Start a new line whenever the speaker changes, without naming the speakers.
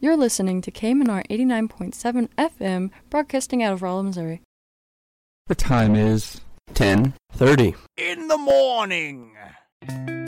You're listening to KMNR 89.7 FM, broadcasting out of Rolla, Missouri.
The time is
10:30
in the morning.